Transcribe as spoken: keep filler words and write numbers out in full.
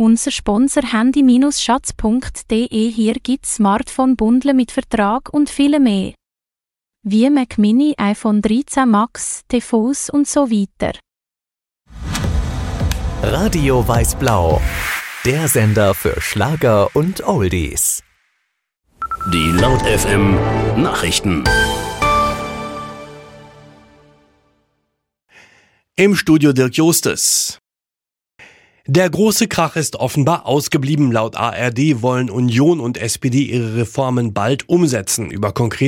Unser Sponsor handy Bindestrich schatz punkt de. Hier gibt's Smartphone-Bundle mit Vertrag und viel mehr. Wie Mac Mini, iPhone dreizehn Max, T Vs und so weiter. Radio Weiß-Blau, der Sender für Schlager und Oldies. Die Laut F M Nachrichten. Im Studio Dirk Justes. Der große Krach ist offenbar ausgeblieben. Laut A R D wollen Union und S P D ihre Reformen bald umsetzen. Über konkrete